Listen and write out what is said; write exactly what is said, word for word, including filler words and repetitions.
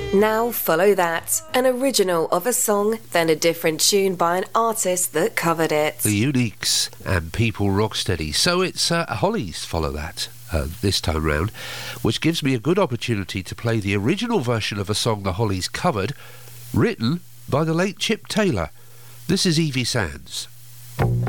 Now follow that, an original of a song, then a different tune by an artist that covered it. The Uniques and People Rocksteady. So it's uh, Hollies follow that uh, this time round, which gives me a good opportunity to play the original version of a song the Hollies covered, written by the late Chip Taylor. This is Evie Sands.